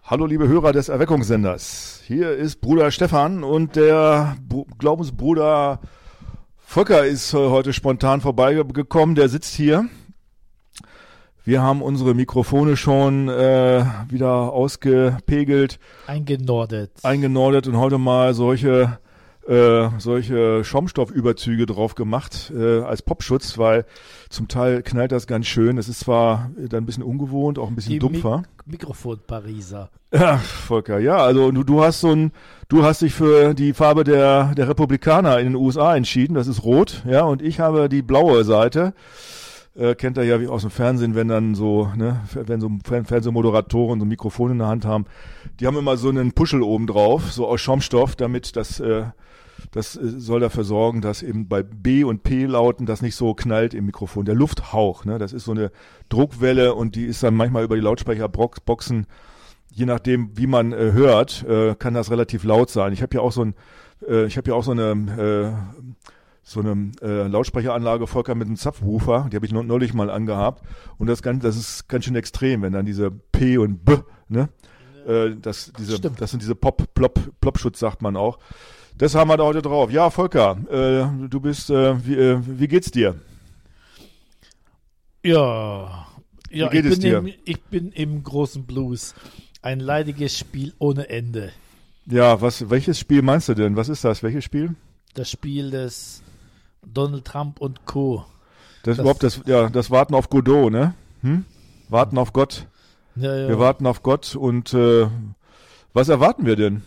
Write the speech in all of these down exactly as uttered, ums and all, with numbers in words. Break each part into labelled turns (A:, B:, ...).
A: Hallo liebe Hörer des Erweckungssenders, hier ist Bruder Stefan und der Bu- Glaubensbruder Volker ist heute spontan vorbeigekommen, der sitzt hier. Wir haben unsere Mikrofone schon äh, wieder ausgepegelt,
B: eingenordet.
A: eingenordet und heute mal solche äh, solche Schaumstoffüberzüge drauf gemacht äh, als Popschutz, weil zum Teil knallt das ganz schön. Es ist zwar dann ein bisschen ungewohnt, auch ein bisschen
B: Die
A: dumpfer.
B: Mik- Mikrofon-Pariser.
A: Ja, Volker, ja, also du, du hast so ein, du hast dich für die Farbe der, der Republikaner in den U S A entschieden, das ist rot, ja, und ich habe die blaue Seite. Äh, kennt ihr ja wie aus dem Fernsehen, wenn dann so, ne, wenn so Fer- Fernsehmoderatoren so ein Mikrofon in der Hand haben, die haben immer so einen Puschel oben drauf, so aus Schaumstoff, damit das, äh, das äh, soll dafür sorgen, dass eben bei B und P-Lauten das nicht so knallt im Mikrofon. Der Lufthauch, ne, das ist so eine Druckwelle und die ist dann manchmal über die Lautsprecherboxen, je nachdem, wie man äh, hört, äh, kann das relativ laut sein. Ich habe ja auch so ein, äh, ich habe ja auch so eine, äh, so eine äh, Lautsprecheranlage, Volker, mit einem Subwoofer, die habe ich neulich mal angehabt und das ganz, das ist ganz schön extrem, wenn dann diese P und B, ne, äh, das, diese,
B: Stimmt.
A: das sind diese Pop, Plop, Plopschutz sagt man auch. Das haben wir da heute drauf. Ja, Volker, äh, du bist, äh, wie, äh, wie geht's dir?
B: Ja, ja
A: Wie geht
B: ich,
A: es
B: bin
A: dir?
B: Im, ich bin im großen Blues. Ein leidiges Spiel ohne Ende.
A: Ja, was, welches Spiel meinst du denn? Was ist das? Welches Spiel?
B: Das Spiel des Donald Trump und Co.
A: Das,
B: Das-
A: überhaupt das, ja, das Warten auf Godot, ne? Hm? Warten auf Gott.
B: Ja, ja.
A: Wir warten auf Gott und äh, was erwarten wir denn?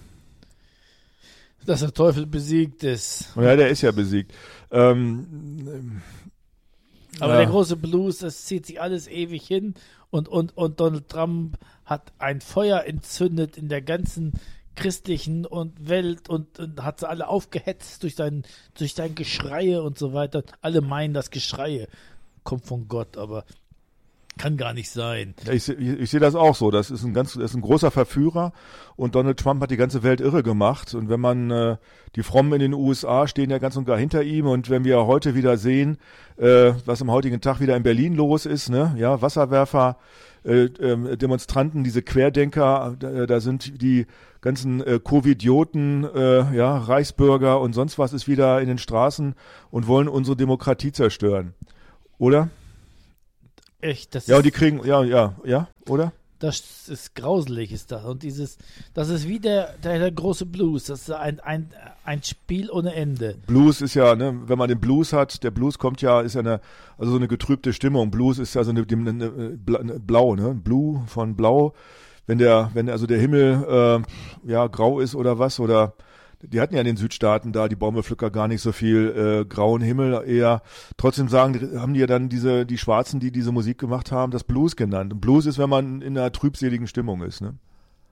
B: Dass der Teufel besiegt ist.
A: Ja, der ist ja besiegt. Ähm,
B: Aber
A: ja.
B: der große Blues, das zieht sich alles ewig hin und, und, und Donald Trump hat ein Feuer entzündet in der ganzen christlichen und Welt und, und hat sie alle aufgehetzt durch sein, durch sein Geschreie und so weiter. Alle meinen, das Geschreie kommt von Gott, aber kann gar nicht sein.
A: Ja, ich, seh- ich, ich sehe das auch so. Das ist ein ganz, das ist ein großer Verführer und Donald Trump hat die ganze Welt irre gemacht. Und wenn man äh, die Frommen in den U S A stehen ja ganz und gar hinter ihm. Und wenn wir heute wieder sehen, äh, was am heutigen Tag wieder in Berlin los ist, ne, ja, Wasserwerfer, äh, ähm, Demonstranten, diese Querdenker, da, da sind die ganzen äh, Covidioten, äh, ja, Reichsbürger und sonst was ist wieder in den Straßen und wollen unsere Demokratie zerstören, oder?
B: Echt, das
A: Ja, und die
B: ist,
A: kriegen, ja, ja, ja, oder?
B: das ist grauselig, ist das. Und dieses, das ist wie der, der, der große Blues. Das ist ein, ein, ein Spiel ohne Ende.
A: Blues ist ja, ne, wenn man den Blues hat, der Blues kommt ja, ist ja eine, also so eine getrübte Stimmung. Blues ist ja so eine, eine, eine, eine Blau, ne, Blue von Blau. Wenn der, wenn also der Himmel äh, ja grau ist oder was, oder die hatten ja in den Südstaaten da die Baumwollpflücker gar nicht so viel äh, grauen Himmel, eher trotzdem sagen, haben die ja dann diese die Schwarzen, die diese Musik gemacht haben, das Blues genannt. Und Blues ist, wenn man in einer trübseligen Stimmung ist, ne?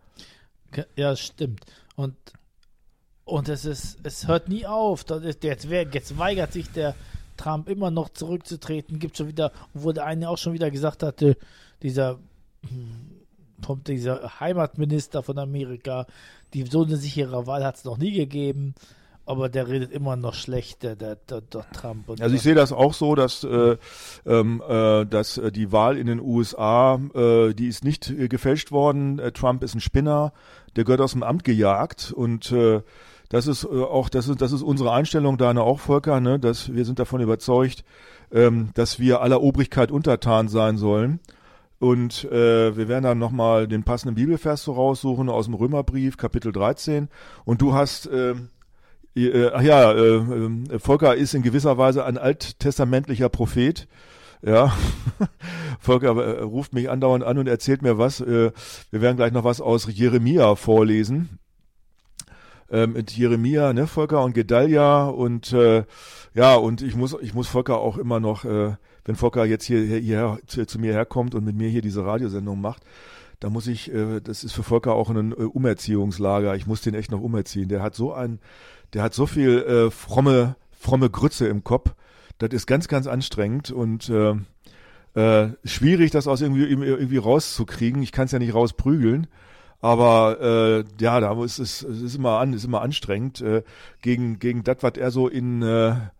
B: Ja, stimmt. Und, und es ist, es hört nie auf. Das ist, jetzt, wer- jetzt weigert sich der Trump immer noch zurückzutreten. Gibt schon wieder, obwohl der eine auch schon wieder gesagt hatte, dieser, hm, vom- dieser Heimatminister von Amerika, die so eine sichere Wahl hat es noch nie gegeben. Aber der redet immer noch schlecht, der, der, der, der Trump. Und
A: Also ich sehe das auch so, dass, äh, ähm, äh, dass äh, die Wahl in den U S A, äh, die ist nicht äh, gefälscht worden. Äh, Trump ist ein Spinner, der gehört aus dem Amt gejagt und äh, das ist äh, auch, das ist, das ist unsere Einstellung, deine auch, Volker, ne? Dass wir sind davon überzeugt, ähm, dass wir aller Obrigkeit untertan sein sollen. Und äh, wir werden dann nochmal den passenden Bibelvers so raussuchen aus dem Römerbrief, Kapitel dreizehn. Und du hast ähm, Äh, ach ja, äh, äh, Volker ist in gewisser Weise ein alttestamentlicher Prophet. Ja, Volker äh, ruft mich andauernd an und erzählt mir was. Äh, wir werden gleich noch was aus Jeremia vorlesen. Äh, mit Jeremia, ne, Volker und Gedalia und äh, ja, und ich muss, ich muss Volker auch immer noch, äh, wenn Volker jetzt hier, hier, hier zu, zu mir herkommt und mit mir hier diese Radiosendung macht, da muss ich, äh, das ist für Volker auch ein äh, Umerziehungslager. Ich muss den echt noch umerziehen. Der hat so ein, der hat so viel äh, fromme, fromme Grütze im Kopf. Das ist ganz, ganz anstrengend und äh, äh, schwierig, das aus irgendwie irgendwie rauszukriegen. Ich kann es ja nicht rausprügeln, aber äh, ja, da ist es, es ist immer an, ist immer anstrengend äh, gegen gegen das, was er so in äh,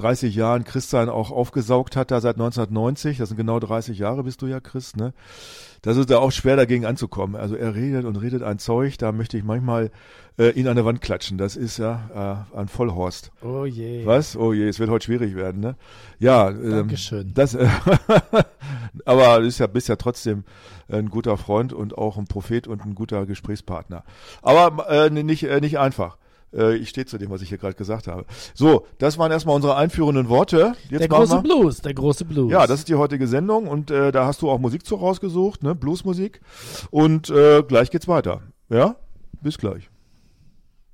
A: dreißig Jahren Christsein auch aufgesaugt hat, da seit neunzehnhundertneunzig, das sind genau dreißig Jahre bist du ja Christ, ne? Das ist da auch schwer dagegen anzukommen. Also er redet und redet ein Zeug, da möchte ich manchmal äh, ihn an der Wand klatschen. Das ist ja äh, ein Vollhorst.
B: Oh je.
A: Was? Oh je, es wird heute schwierig werden, ne? Ja, ähm,
B: Dankeschön.
A: Das, äh, aber du bist ja, bist ja trotzdem ein guter Freund und auch ein Prophet und ein guter Gesprächspartner. Aber äh, nicht, äh, nicht einfach. Ich stehe zu dem, was ich hier gerade gesagt habe. So, das waren erstmal unsere einführenden Worte. Jetzt
B: der große wir, Blues, der große Blues.
A: Ja, das ist die heutige Sendung und äh, da hast du auch Musik zu rausgesucht, ne, Bluesmusik. Und äh, gleich geht's weiter. Ja, bis gleich.